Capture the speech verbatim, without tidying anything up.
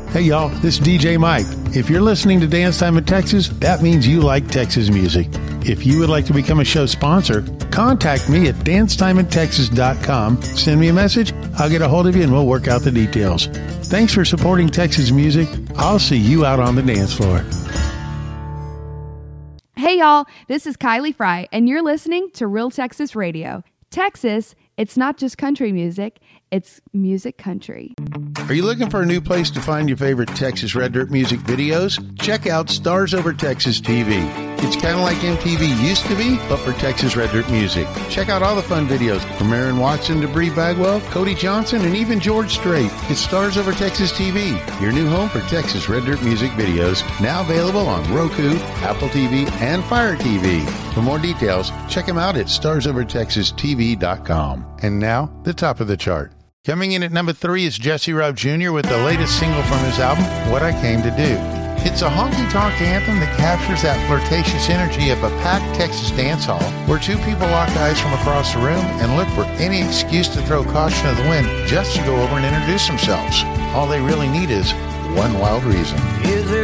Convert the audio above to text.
Hey y'all, this is D J Mike. If you're listening to Dance Time in Texas, that means you like Texas music. If you would like to become a show sponsor, contact me at dance time in texas dot com. Send me a message, I'll get a hold of you and we'll work out the details. Thanks for supporting Texas music. I'll see you out on the dance floor. Hey y'all, this is Kylie Fry and you're listening to Real Texas Radio. Texas, it's not just country music, it's music country. Are you looking for a new place to find your favorite Texas Red Dirt music videos? Check out Stars Over Texas T V. It's kind of like M T V used to be, but for Texas Red Dirt music. Check out all the fun videos from Aaron Watson to Bree Bagwell, Cody Johnson, and even George Strait. It's Stars Over Texas T V, your new home for Texas Red Dirt music videos, now available on Roku, Apple T V, and Fire T V. For more details, check them out at stars over texas t v dot com. And now, the top of the chart. Coming in at number three is Jesse Rub Junior with the latest single from his album, What I Came to Do. It's a honky-tonk anthem that captures that flirtatious energy of a packed Texas dance hall where two people lock eyes from across the room and look for any excuse to throw caution to the wind just to go over and introduce themselves. All they really need is one wild reason. Is there